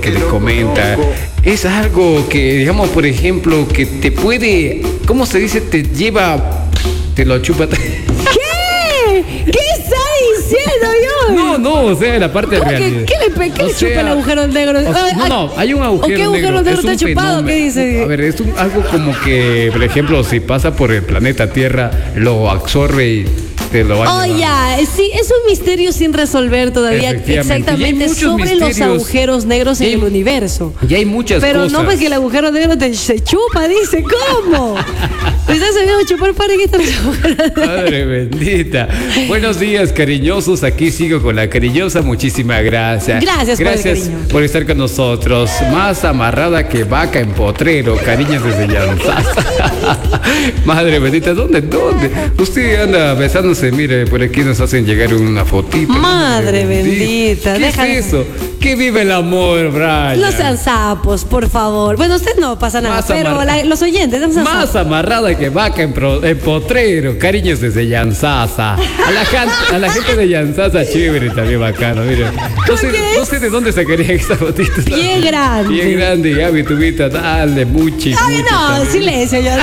que le comenta. Es algo que, digamos, por ejemplo, que te puede, ¿cómo se dice? Te lleva, te lo chupa. ¿Qué? ¿Qué está diciendo yo? No, o sea, la parte de realidad. ¿Qué le chupa el agujero negro? No, hay un agujero negro. ¿O qué agujero negro te ha chupado? ¿Qué dice? A ver, es algo como que, por ejemplo, si pasa por el planeta Tierra, lo absorbe y te lo va a llevar. Sí, es un misterio sin resolver todavía exactamente sobre los agujeros negros en el universo. Y hay muchas cosas. Pero no, porque el agujero negro se chupa, dice, ¿cómo? ¿Me estás sabiendo chupar para que están los Madre bendita. Buenos días, cariñosos. Aquí sigo con la cariñosa. Muchísimas gracias. Gracias por estar con nosotros. Más amarrada que vaca en potrero. Cariños desde Llanzaza. Madre bendita, ¿dónde? Usted anda besándose. Mire, por aquí nos hacen llegar una fotito. Madre bendita. ¿Qué es eso? ¿Qué vive el amor, Brian? No sean sapos, por favor. Bueno, usted no pasa nada, pero los oyentes no sean sapos. Más amarrada que vaca en potrero. Cariños desde Llanzaza. A la gente de Llanzaza, chévere, también bacano. Mira, no sé de dónde sacaría esta fotito. Bien grande. Bien grande, ya, mi tubita, dale, mucho. Ay, no, también. Silencio, ya.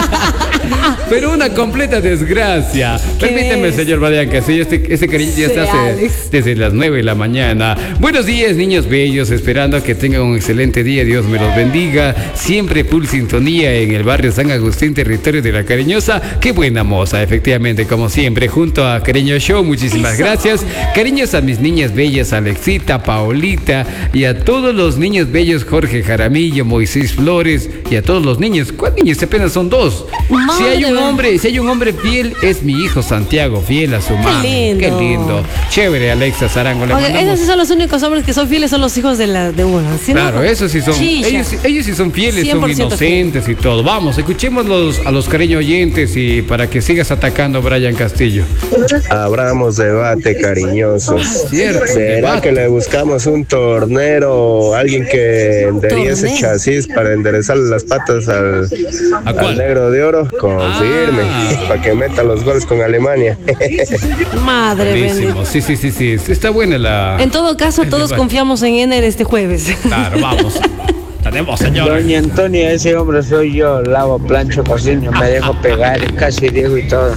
Pero una completa desgracia. Permíteme, señor Brian, que sí, ese cariño ya se hace desde las 9 de la mañana. Buenos días, niños bellos, esperando que tengan un excelente día. Dios me los bendiga. Siempre full sintonía en el barrio San Agustín, territorio de la Cariñosa. Qué buena moza, efectivamente, como siempre, junto a Cariño Show. Muchísimas gracias. Cariños a mis niñas bellas, Alexita, Paulita, y a todos los niños bellos, Jorge Jaramillo, Moisés Flores, y a todos los niños. ¿Cuántos niños? Apenas son 2. Si hay un hombre fiel, es mi hijo Santiago, fiel a su madre. Qué lindo. Chévere, Alexa Zarango. Esos sí son los únicos hombres que son fieles, son los hijos de uno. ¿Sí? Claro, esos sí son. Ellos sí son fieles, son inocentes fiel. Y todo. Vamos, escuchemos a los cariño oyentes y para que sigas atacando, Brian Castillo. Abramos debate, cariñosos. Cierto, ¿Será debate. Que le buscamos un tornero, alguien que enderece chasis para enderezarle las patas al negro de oro? Confirme, para que meta los goles con Alemania. Madre bendita. Sí. Está buena la... En todo caso, todos confiamos en Ener este jueves. Claro, vamos. Tenemos, señor. Doña Antonia, ese hombre soy yo. Lavo, plancho, cocino, me dejo pegar, casi digo y todo.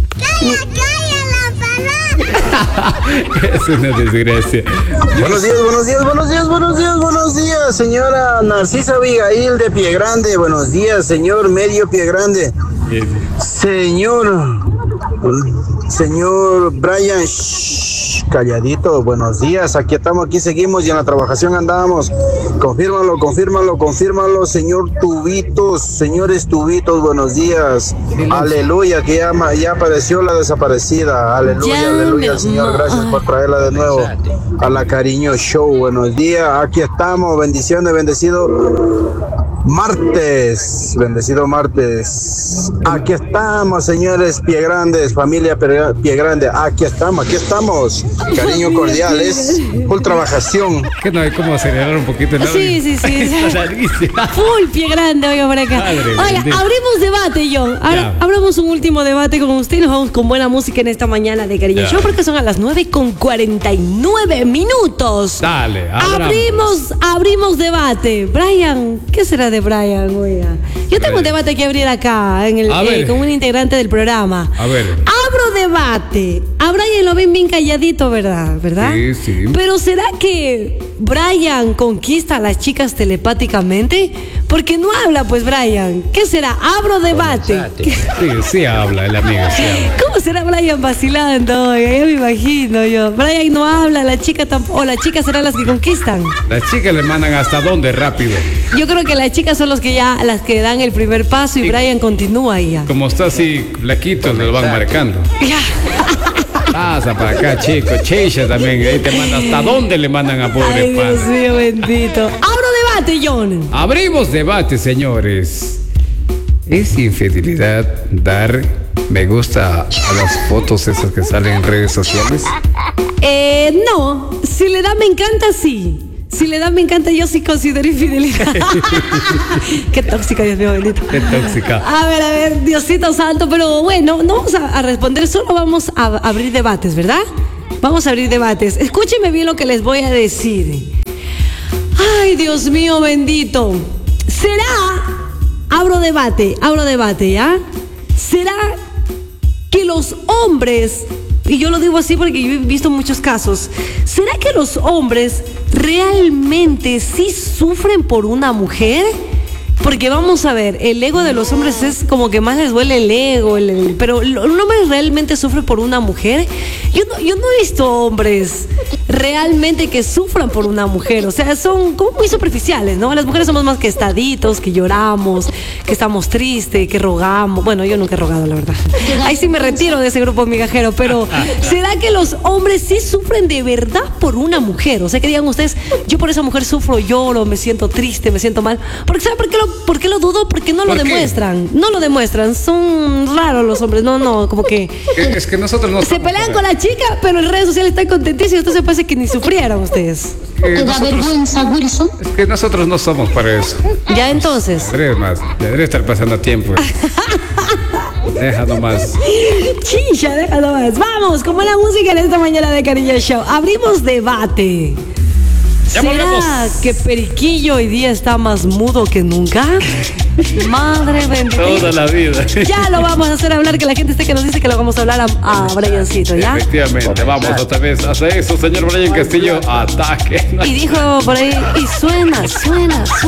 Es una desgracia. Buenos días, señora Narcisa Abigail de Pie Grande. Buenos días, señor Medio Pie Grande. Señor Brian, calladito, buenos días. Aquí estamos, aquí seguimos y en la trabajación andamos. Confírmalo, señor Tubitos, señores Tubitos, buenos días. Aleluya, que ya apareció la desaparecida. Aleluya, Señor, gracias por traerla de nuevo a la Cariño Show. Buenos días, aquí estamos, bendiciones, bendecido martes. Aquí estamos, señores Pie Grandes, familia Pie Grande. Aquí estamos. Cariño cordial, es full trabajación. Que no hay cómo acelerar un poquito el audio. Sí. Full Pie Grande, oiga, por acá. Oiga, abrimos debate, John. Ahora abramos un último debate con usted y nos vamos con buena música en esta mañana de Cariño Show, porque son a las 9:49. Dale, abrimos debate. Brian, ¿qué será de Brian, oiga? Yo tengo un debate que abrir acá con un integrante del programa. A ver. Abro debate. A Brian lo ven bien calladito, ¿verdad? Sí. Pero ¿será que Brian conquista a las chicas telepáticamente? Porque no habla, pues, Brian. ¿Qué será? Abro debate. Sí habla el amigo, sí habla. ¿Cómo será Brian vacilando? Oiga, ya me imagino yo. Brian no habla, la chica tampoco. O las chicas serán las que conquistan. Las chicas le mandan hasta dónde rápido. Yo creo que las chicas son las que dan el primer paso y Brian continúa ahí ya. Como está así, flaquito, lo van marcando. Pasa para acá, chico. Cheisha también. Ahí te manda hasta dónde le mandan a pobre Ay, Dios mío, bendito. Abro debate, John. Abrimos debate, señores. ¿Es infidelidad dar me gusta a las fotos esas que salen en redes sociales? No. Si le da me encanta, sí. Si le da me encanta, yo sí considero infidelidad. Qué tóxica, Dios mío, bendito. Qué tóxica. A ver, Diosito santo, pero bueno, no vamos a responder, solo vamos a abrir debates, ¿verdad? Vamos a abrir debates. Escúchenme bien lo que les voy a decir. Ay, Dios mío bendito. ¿Será? Abro debate, ¿ya? ¿Será que los hombres, y yo lo digo así porque yo he visto muchos casos, ¿será que los hombres realmente sí sufren por una mujer? Porque vamos a ver, el ego de los hombres es como que más les duele el ego, pero un hombre realmente sufre por una mujer. Yo no he visto hombres realmente que sufran por una mujer, o sea, son como muy superficiales, ¿no? Las mujeres somos más que estaditos, que lloramos, que estamos tristes, que rogamos. Bueno, yo nunca he rogado, la verdad. Ahí sí me retiro de ese grupo migajero, pero ¿será que los hombres sí sufren de verdad por una mujer? O sea, que digan ustedes, yo por esa mujer sufro, lloro, me siento triste, me siento mal. Porque ¿saben por qué lo dudo? Porque no lo demuestran. No lo demuestran. Son raros los hombres. No, como que... Es que nosotros no... Se pelean con la chica, pero en redes sociales están contentísimos. Entonces parece que ni sufrieron ustedes. ¿Te da vergüenza, Wilson? Es que nosotros no somos para eso. Ya entonces. Debería estar pasando tiempo. Deja nomás. Chicha, deja nomás. Vamos, como la música en esta mañana de Cariño Show. Abrimos debate. ¿Será que Periquillo hoy día está más mudo que nunca? Madre bendita. Toda la vida. Ya lo vamos a hacer hablar, que la gente esté que nos dice que lo vamos a hablar a Briancito, ¿ya? Efectivamente, vamos otra vez a hacer eso, señor Brian Castillo, ataque. Y dijo por ahí, y suena.